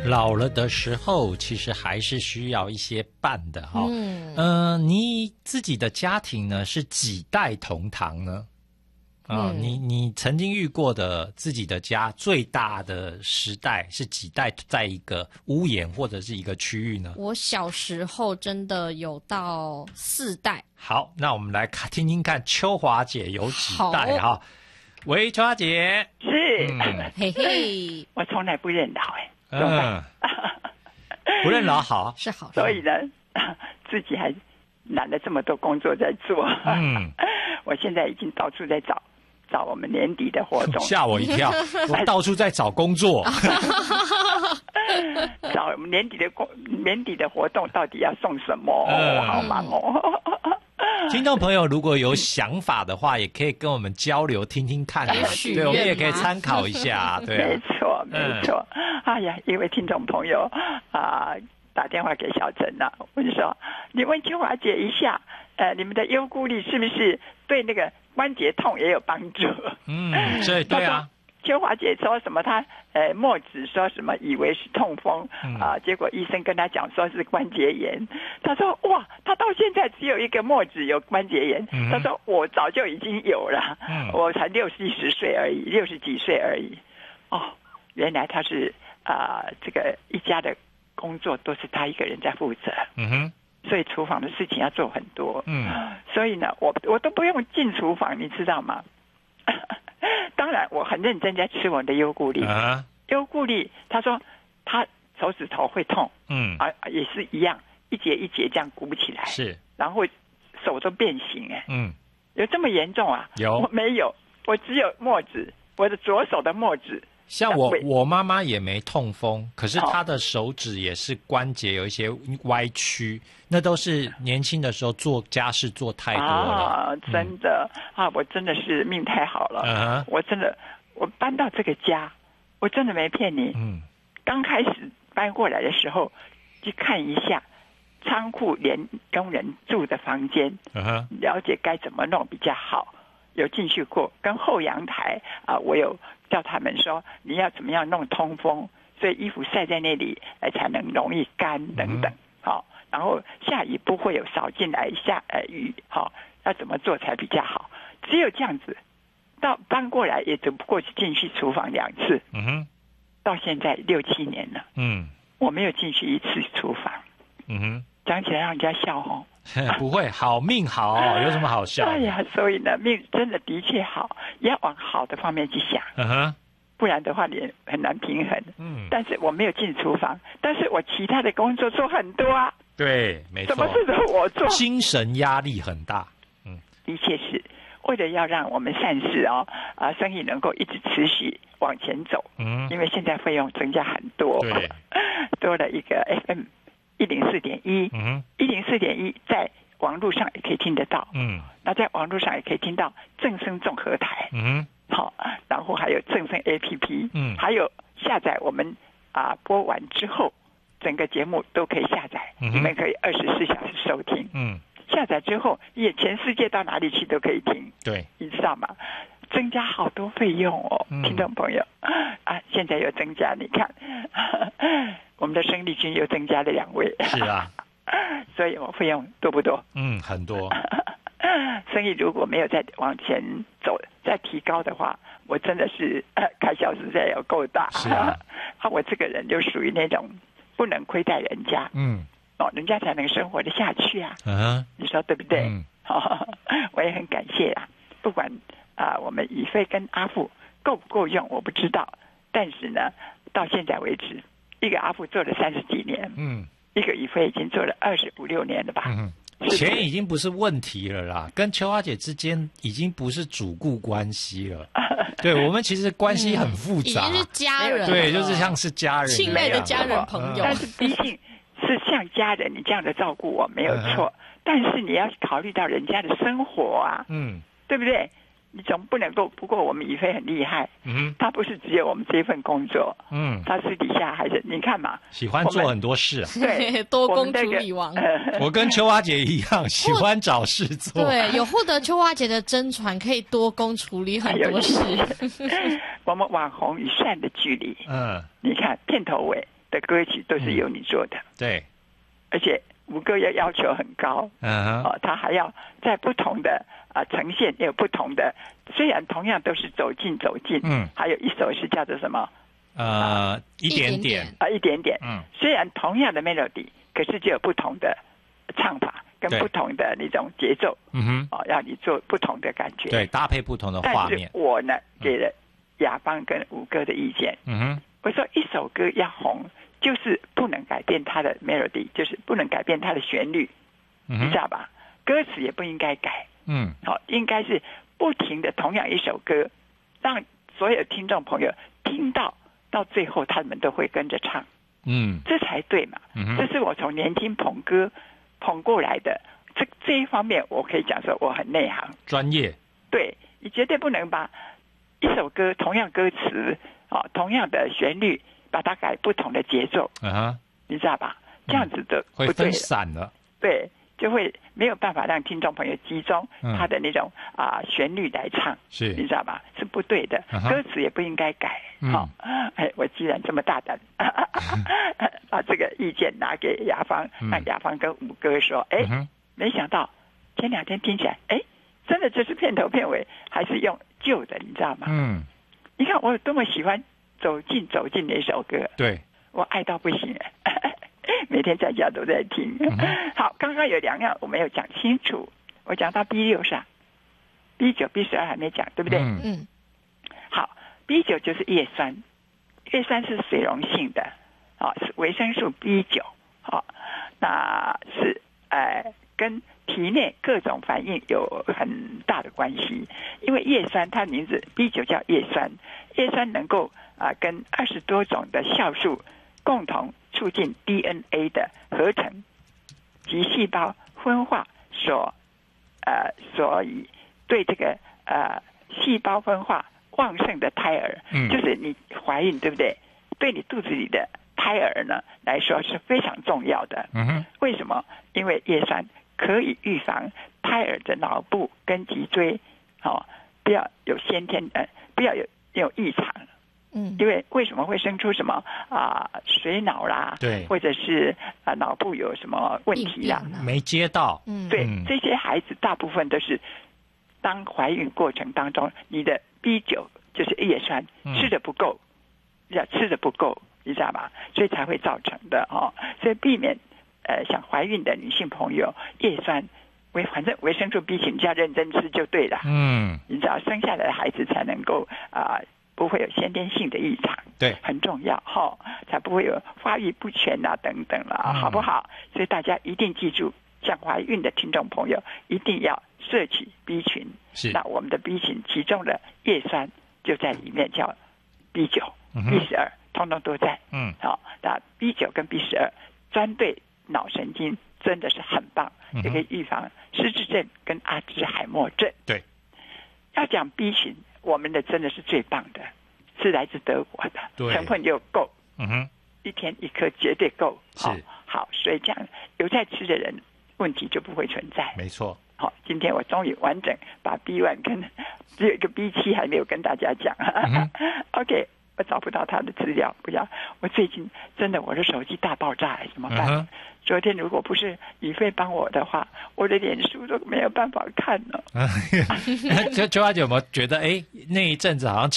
老了的时候，其实还是需要一些伴的哈。你自己的家庭呢是几代同堂呢？你曾经遇过的自己的家最大的时代是几代在一个屋檐或者是一个区域呢？ 我小时候真的有到4代。 好，那我们来听听看秋华姐有几代哈。喂，秋华姐。 是。 嘿嘿， 我从来不认老不认老好是好， 所以呢，自己还揽了这么多工作在做。我现在已经到处在找我们年底的活动。 吓我一跳，我到处在找工作。 找我们年底的活动到底要送什么？好忙哦。 听众朋友如果有想法的话，也可以跟我们交流听听看。对，我们也可以参考一下。对， 没错没错。哎呀，一位听众朋友打电话给小陈了，我就说你问秋华姐一下，你们的优固力是不是对那个关节痛也有帮助？ 对啊。 秋华姐说什么？她墨子说什么？以为是痛风结果医生跟她讲说是关节炎。她说哇，她到现在只有一个墨子有关节炎。她说我早就已经有了，我才60岁而已，60几岁而已。原来她是这个一家的工作都是她一个人在负责。所以厨房的事情要做很多。所以呢，我都不用进厨房，你知道吗？当然，我很认真在吃我的优固力。优固力，他说他手指头会痛，也是一样，一节一节这样鼓起来， 是， 然后手都变形，有这么严重啊？ 有， 我没有，我只有墨子，我的左手的墨子。 像我妈妈也没痛风，可是她的手指也是关节有一些歪曲，那都是年轻的时候做家事做太多了。 真的我真的是命太好了。我真的，我搬到这个家，我真的没骗你。刚开始搬过来的时候，去看一下仓库连工人住的房间，了解该怎么弄比较好。有进去过，跟后阳台我有叫他们说你要怎么样弄通风，所以衣服晒在那里才能容易干等等。然后下雨不会有扫进来下雨，要怎么做才比较好？只有这样子，到搬过来也只不过是进去厨房2次。到现在6、7年了。我没有进去1次厨房。讲起来让人家笑哦。 不会，好命好有什么好笑？ 所以呢，命真的的确好，也要往好的方面去想。不然的话你很难平衡。但是我没有进厨房，但是我其他的工作做很多啊。 对，没错， 什么事都我做， 精神压力很大。 的确是为了要让我们善事生意能够一直持续往前走。因为现在费用增加很多，多了一个 FM 104.1，104.1在网络上也可以听得到。那在网络上也可以听到正声综合台。然后还有正声 APP。还有下载我们播完之后，整个节目都可以下载，你们可以24小时收听。下载之后，也全世界到哪里去都可以听。 对， 你知道吗？增加好多费用听众朋友现在又增加，你看我们的生力军又增加了2位。 是啊。 所以我费用多不多？ 很多。 生意如果没有再往前走，再提高的话，我真的是开销实在有够大。 是啊。 我这个人就属于那种不能亏待人家。人家才能生活得下去啊。你说对不对？我也很感谢啦。不管我们以飞跟阿富够不够用我不知道，但是呢，到现在为止，一个阿富做了30几年，一个以飞已经做了25、26年了吧。 钱已经不是问题了啦，跟秋华姐之间已经不是主顾关系了。对，我们其实关系很复杂， 已经是家人， 对，就是像是家人， 亲爱的家人朋友。 但是毕竟是像家人，你这样的照顾我没有错，但是你要考虑到人家的生活啊，对不对？你总不能够，不过我们以飞很厉害，他不是只有我们这份工作，他私底下还是你看嘛， 喜欢做很多事， 对， 多工处理王。 我跟秋华姐一样，喜欢找事做。 对，有获得秋华姐的真传，可以多工处理很多事。 我们网红与善的距离，你看片头尾的歌曲都是由你做的， 对， 而且五歌要求很高，他还要在不同的呈现也有不同的，虽然同样都是走近，还有一首是叫做什么？ 一点点一点点，虽然同样的 melody， 可是就有不同的唱法跟不同的那种节奏，让你做不同的感觉， 对，搭配不同的画面。 但是我呢，给了雅芳跟五哥的意见，我说一首歌要红，就是不能改变它的 melody， 就是不能改变它的旋律，你知道吧？歌词也不应该改，应该是不停的同样一首歌，让所有听众朋友听到最后，他们都会跟着唱，这才对嘛。这是我从年轻捧歌捧过来的，这一方面我可以讲说我很内行， 专业。 对，你绝对不能把一首歌同样歌词同样的旋律，把它改不同的节奏，你知道吧？这样子的会分散了， 对，就会没有办法让听众朋友集中他的那种旋律来唱， 是， 你知道吧？是不对的，歌词也不应该改。我既然这么大胆，把这个意见拿给雅芳，让雅芳跟五哥说，没想到前2天听起来，真的就是片头片尾还是用旧的，你知道吗？你看我有多么喜欢走近那首歌， 对，我爱到不行，每天在家都在听。好，刚刚有2样我没有讲清楚，我讲到 B6 上 ，B9、B12还没讲，对不对？好 ，B9 就是叶酸，叶酸是水溶性的，是维生素 B9，那是跟体内各种反应有很大的关系。因为叶酸它名字 B9 叫叶酸，叶酸能够跟20多种的酵素共同促进 DNA 的合成及细胞分化，所以对这个细胞分化旺盛的胎儿，就是你怀孕对不对？对你肚子里的胎儿呢来说是非常重要的。为什么？因为叶酸可以预防胎儿的脑部跟脊椎不要有先天不要有异常。因为为什么会生出什么水脑啦， 对， 或者是脑部有什么问题啦， 没接到， 对，这些孩子大部分都是当怀孕过程当中，你的 B9 就是叶酸吃的不够，你知道吗？所以才会造成的所以避免想怀孕的女性朋友，叶酸反正维生素 B 群，你要认真吃就对了。你知道生下来的孩子才能够不会有先天性的异常， 对， 很重要才不会有发育不全等等好不好？所以大家一定记住，像怀孕的听众朋友一定要摄取 B 群， 是， 那我们的 B 群其中的叶酸就在里面，叫 B9、B12，通通都在。那 B9 跟 B12 专对脑神经真的是很棒，也可以预防失智症跟阿兹海默症。 对， 要讲 B 群，我们的真的是最棒的，是来自德国的，成分又够，1天1颗绝对够。好，所以这样有在吃的人问题就不会存在。 没错。 好，今天我终于完整把 B1 跟只有一个 B7还没有跟大家讲。OK， 我找不到他的资料，不要，我最近真的我的手机大爆炸，怎么办？昨天如果不是宇飞帮我的话，我的脸书都没有办法看了。 邱阿姐有没有觉得那一阵子好像